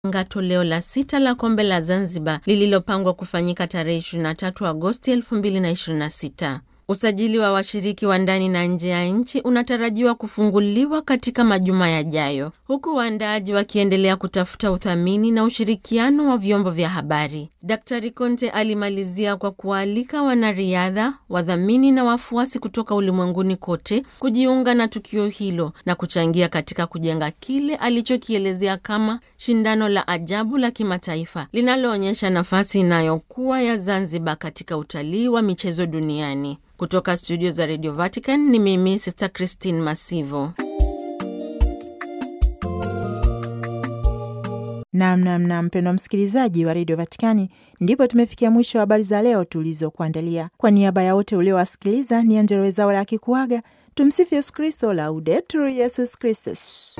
Toleo la 6 la kombe la Zanzibar lililopangwa kufanyika tarehe 23 Agosti 2026. Usajili wa washiriki wa ndani na nje ya nchi unatarajiwa kufunguliwa katika majuma yajayo, huku waandaaji wakiendelea kutafuta uthamini na ushirikiano wa vyombo vya habari. Daktari Conte alimalizia kwa kualika wanariadha, wadhamini na wafuasi kutoka ulimwenguni kote kujiunga na tukio hilo na kuchangia katika kujenga kile alichokielezea kama shindano la ajabu la kimataifa linaloonyesha nafasi inayokuwa ya Zanzibar katika utalii wa michezo duniani. Kutoka studio za Radio Vatican ni mimi Sister Christine Masivo. Naam, mpendwa msikilizaji wa Radio Vatikani, ndipo tumefikia mwisho wa habari za leo tulizokuandalia. Kwa niaba ya wote uliowasikiliza, ni Angella Rwezaura akikuaga. Tumsifu Yesu Kristo, Laudetur Yesus Kristus.